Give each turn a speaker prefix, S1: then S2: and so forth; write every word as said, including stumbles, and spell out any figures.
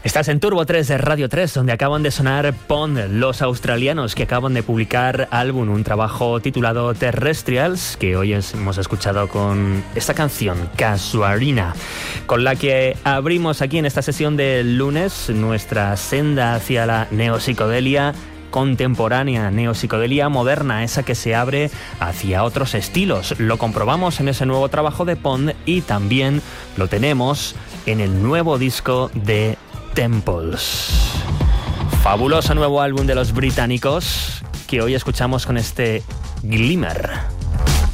S1: Estás en Turbo tres de Radio tres, donde acaban de sonar Pond, los australianos que acaban de publicar álbum, un trabajo titulado Terrestrials, que hoy hemos escuchado con esta canción, Casuarina, con la que abrimos aquí en esta sesión del lunes nuestra senda hacia la neopsicodelia contemporánea, neopsicodelia moderna, esa que se abre hacia otros estilos. Lo comprobamos en ese nuevo trabajo de Pond y también lo tenemos en el nuevo disco de Temples. Fabuloso nuevo álbum de los británicos que hoy escuchamos con este Glimmer.